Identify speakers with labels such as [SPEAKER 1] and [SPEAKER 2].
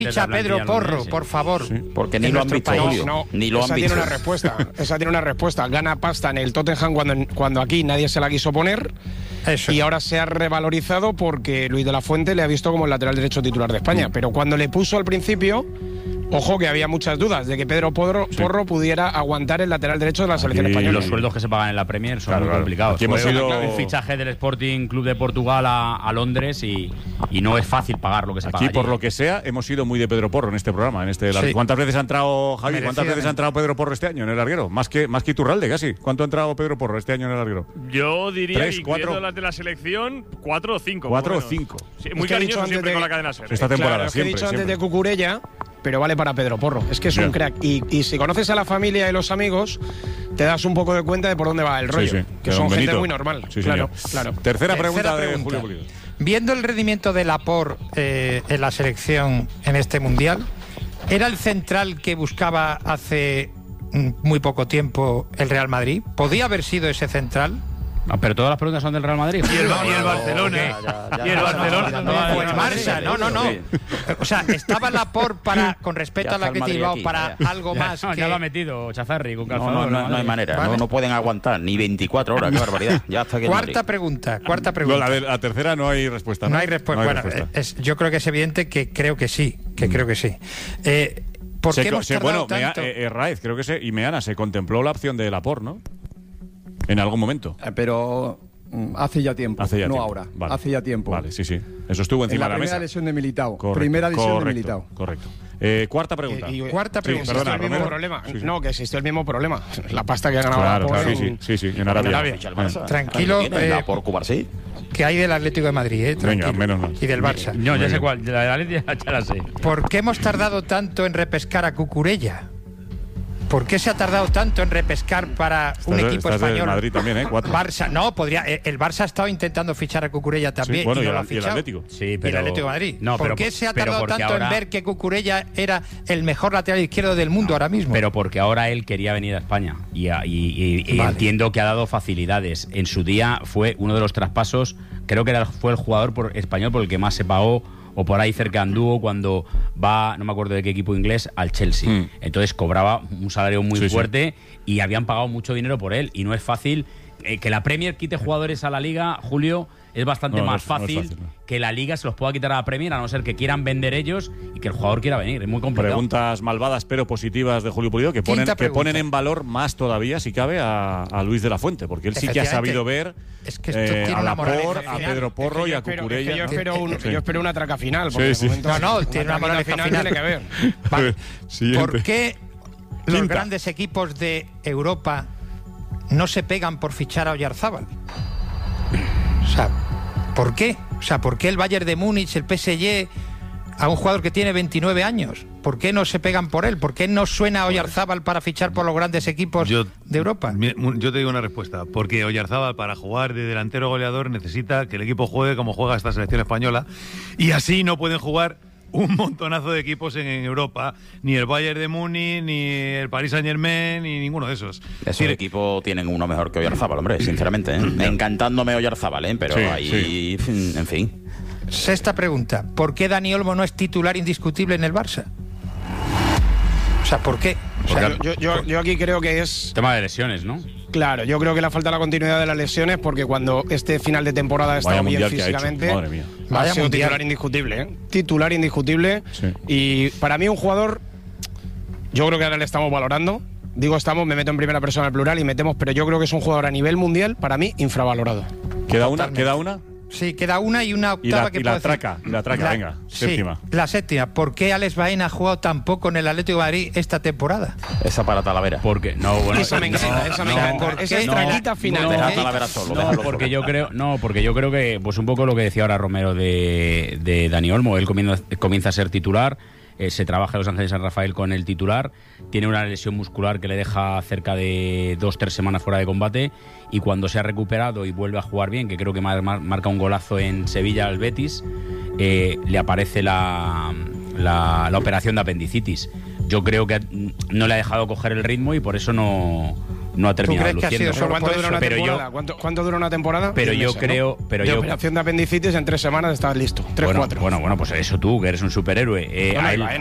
[SPEAKER 1] Ficha a Pedro Porro, por favor.
[SPEAKER 2] Sí, porque ni lo han visto, Julio.
[SPEAKER 3] No,
[SPEAKER 2] ni lo han visto.
[SPEAKER 3] Esa tiene una respuesta. Gana pasta en el Tottenham cuando aquí nadie se la quiso poner.
[SPEAKER 1] Eso.
[SPEAKER 3] Y ahora se ha revalorizado porque Luis de la Fuente le ha visto como el lateral derecho titular de España. Pero cuando le puso al principio, ojo que había muchas dudas de que Pedro Porro pudiera aguantar el lateral derecho de la selección española.
[SPEAKER 4] Los sueldos que se pagan en la Premier son muy complicados.
[SPEAKER 5] Aquí hemos sido
[SPEAKER 4] un fichaje del Sporting Club de Portugal a Londres y no es fácil pagar lo que se paga.
[SPEAKER 5] Aquí, por lo que sea, hemos sido muy de Pedro Porro en este programa. ¿Cuántas veces ha entrado, Javi? ¿Cuántas veces ha entrado Pedro Porro este año en el larguero? Más que Iturralde, casi. ¿Cuánto ha entrado Pedro Porro este año en el larguero?
[SPEAKER 6] Yo diría,
[SPEAKER 5] 3,
[SPEAKER 6] incluyendo
[SPEAKER 5] 4.
[SPEAKER 6] las de la selección, 4 o 5.
[SPEAKER 5] 4 o 5.
[SPEAKER 6] Sí, muy cariñoso siempre con la cadena SER.
[SPEAKER 5] Esta temporada,
[SPEAKER 3] Claro, es que he
[SPEAKER 5] siempre.
[SPEAKER 3] dicho
[SPEAKER 5] siempre.
[SPEAKER 3] antes de Cucurella, pero vale para Pedro Porro. Es que es un crack. Y si conoces a la familia y los amigos, te das un poco de cuenta de por dónde va el rollo.
[SPEAKER 5] Sí,
[SPEAKER 3] que
[SPEAKER 5] de
[SPEAKER 3] son
[SPEAKER 5] Don
[SPEAKER 3] gente
[SPEAKER 5] Benito.
[SPEAKER 3] muy normal.
[SPEAKER 5] Sí,
[SPEAKER 3] claro,
[SPEAKER 5] señor.
[SPEAKER 3] claro.
[SPEAKER 5] Tercera pregunta de Julio Pulido.
[SPEAKER 1] Viendo el rendimiento de Laporte en la selección en este Mundial, ¿era el central que buscaba hace muy poco tiempo el Real Madrid? ¿Podía haber sido ese central?
[SPEAKER 4] Pero todas las preguntas son del Real Madrid.
[SPEAKER 6] Y el Barcelona. Y el Barcelona.
[SPEAKER 1] O el Barça, no. O sea, ¿estaba Laporte con respecto a la que Bilbao para algo más?
[SPEAKER 4] Ya lo ha metido Chazarri con calzador.
[SPEAKER 2] No hay manera.
[SPEAKER 1] Vale.
[SPEAKER 2] No pueden aguantar ni 24 horas. Qué barbaridad. Ya está aquí el
[SPEAKER 1] Cuarta
[SPEAKER 2] Madrid.
[SPEAKER 1] pregunta.
[SPEAKER 5] No, la tercera no hay respuesta.
[SPEAKER 1] No hay respuesta. Bueno, yo creo que es evidente que creo que sí. ¿Por qué hemos tardado tanto?
[SPEAKER 5] Raez, creo que y Meana se contempló la opción de Laporte, ¿no? En algún momento.
[SPEAKER 7] Pero hace ya tiempo, ahora.
[SPEAKER 5] Vale.
[SPEAKER 7] Hace ya tiempo.
[SPEAKER 5] Vale, sí. Eso estuvo encima de la mesa.
[SPEAKER 7] Primera lesión de Militao.
[SPEAKER 5] Correcto,
[SPEAKER 7] Primera lesión de Militao.
[SPEAKER 5] Correcto. Cuarta pregunta.
[SPEAKER 1] Cuarta pregunta.
[SPEAKER 3] Existió el mismo problema. No, que existió el mismo problema. La pasta que ha ganado
[SPEAKER 5] Laporte. Sí, en Arabia.
[SPEAKER 1] Tranquilo.
[SPEAKER 2] Por Cubarsí.
[SPEAKER 1] Que hay del Atlético de Madrid,
[SPEAKER 5] Venga, menos mal.
[SPEAKER 1] Y del Barça.
[SPEAKER 4] No, ya sé cuál. De la Atlético ya la sé.
[SPEAKER 1] ¿Por qué hemos tardado tanto en repescar a Cucurella? ¿Por qué se ha tardado tanto en repescar para un equipo español?
[SPEAKER 5] De Madrid también, ¿eh? 4.
[SPEAKER 1] Barça, no, el Barça ha estado intentando fichar a Cucurella también, y no lo ha fichado.
[SPEAKER 5] Y el Atlético.
[SPEAKER 4] Sí,
[SPEAKER 1] pero, y el Atlético de Madrid.
[SPEAKER 4] No,
[SPEAKER 1] ¿Por qué se ha tardado tanto en ver que Cucurella era el mejor lateral izquierdo del mundo ahora mismo?
[SPEAKER 4] Pero porque ahora él quería venir a España y entiendo que ha dado facilidades. En su día fue uno de los traspasos, creo que fue el jugador español por el que más se pagó, o por ahí cerca anduvo cuando va, no me acuerdo de qué equipo inglés, al Chelsea. Entonces cobraba un salario muy fuerte y habían pagado mucho dinero por él. Y no es fácil que la Premier quite jugadores a la Liga, Julio. Es bastante más fácil que la Liga se los pueda quitar a la Premier, a no ser que quieran vender ellos y que el jugador quiera venir. Es muy complicado.
[SPEAKER 5] Preguntas malvadas pero positivas de Julio Pulido que ponen en valor más todavía, si cabe, a Luis de la Fuente, porque él sí que ha sabido ver
[SPEAKER 1] a
[SPEAKER 5] Laporte, a Pedro Porro y a Cucurella.
[SPEAKER 3] Yo espero una traca final.
[SPEAKER 5] Sí.
[SPEAKER 1] Tiene una moraleja final.
[SPEAKER 3] Tiene que ver.
[SPEAKER 1] Vale. ¿Por qué los grandes equipos de Europa no se pegan por fichar a Oyarzábal? O sea, ¿por qué? O sea, ¿por qué el Bayern de Múnich, el PSG, a un jugador que tiene 29 años? ¿Por qué no se pegan por él? ¿Por qué no suena Oyarzábal para fichar por los grandes equipos de Europa?
[SPEAKER 8] Yo te digo una respuesta. Porque Oyarzábal, para jugar de delantero goleador, necesita que el equipo juegue como juega esta selección española. Y así no pueden jugar un montonazo de equipos en Europa, ni el Bayern de Múnich, ni el Paris Saint-Germain, ni ninguno de esos.
[SPEAKER 2] Esos equipos tienen uno mejor que Oyarzábal, hombre, sinceramente. Encantándome Oyarzábal, pero ahí, en fin.
[SPEAKER 1] Sexta pregunta. ¿Por qué Dani Olmo no es titular indiscutible en el Barça? O sea, ¿por qué? O sea,
[SPEAKER 3] yo aquí creo que es...
[SPEAKER 4] Tema de lesiones, ¿no?
[SPEAKER 3] Claro, yo creo que le falta la continuidad de las lesiones porque cuando este final de temporada ha estado bien físicamente,
[SPEAKER 5] madre mía,
[SPEAKER 3] ha sido titular indiscutible, ¿eh? Titular indiscutible. Y para mí un jugador, yo creo que ahora le estamos valorando. Digo estamos, me meto en primera persona al plural y metemos, pero yo creo que es un jugador a nivel mundial, para mí, infravalorado.
[SPEAKER 5] ¿Queda una?
[SPEAKER 1] Sí, queda una y una octava
[SPEAKER 5] y la traca, venga, séptima.
[SPEAKER 1] La séptima. ¿Por qué Alex Baena ha jugado tan poco en el Atlético de Madrid esta temporada?
[SPEAKER 2] Esa para Talavera.
[SPEAKER 4] Porque
[SPEAKER 3] esa me encanta. Esa es traquita final.
[SPEAKER 2] Deja a Talavera solo.
[SPEAKER 4] Porque yo creo que, pues un poco lo que decía ahora Romero de Dani Olmo, él comienza a ser titular. Se trabaja en Los Ángeles San Rafael con el titular, tiene una lesión muscular que le deja cerca de 2-3 semanas fuera de combate, y cuando se ha recuperado y vuelve a jugar bien, que creo que marca un golazo en Sevilla al Betis, le aparece la operación de apendicitis. Yo creo que no le ha dejado coger el ritmo y por eso no no ha terminado
[SPEAKER 1] ¿Tú crees que ha
[SPEAKER 4] luciendo.
[SPEAKER 1] sido solo
[SPEAKER 3] ¿Cuánto dura una
[SPEAKER 4] pero
[SPEAKER 3] temporada? ¿Cuánto dura una temporada?
[SPEAKER 4] Pero
[SPEAKER 3] 10
[SPEAKER 4] yo
[SPEAKER 3] meses,
[SPEAKER 4] creo,
[SPEAKER 3] ¿no?
[SPEAKER 4] pero
[SPEAKER 3] de
[SPEAKER 4] yo
[SPEAKER 3] operación de apendicitis en 3 semanas estás listo. 3, 4.
[SPEAKER 4] Bueno, pues eso tú, que eres un superhéroe.
[SPEAKER 3] No,
[SPEAKER 4] A él-
[SPEAKER 3] no,